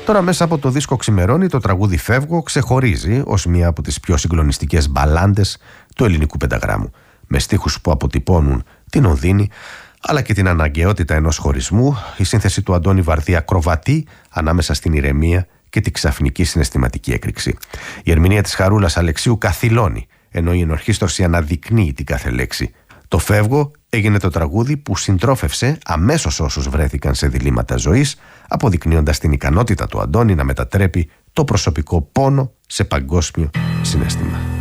Τώρα μέσα από το δίσκο «Ξημερώνει» το τραγούδι «Φεύγω» ξεχωρίζει ως μία από τις πιο συγκλονιστικές μπαλάντες του ελληνικού πενταγράμμου, με στίχους που αποτυπώνουν την οδύνη αλλά και την αναγκαιότητα ενός χωρισμού. Η σύνθεση του Αντώνη Βαρδί ακροβατεί ανάμεσα στην ηρεμία και τη ξαφνική συναισθηματική έκρηξη. Η ερμηνεία της Χαρούλας Αλεξίου καθυλώνει, ενώ η ενορχήστρωση αναδεικνύει την κάθε λέξη. Το «Φεύγω» έγινε το τραγούδι που συντρόφευσε αμέσως όσους βρέθηκαν σε διλήμματα ζωής, αποδεικνύοντας την ικανότητα του Αντώνη να μετατρέπει το προσωπικό πόνο σε παγκόσμιο συναίσθημα.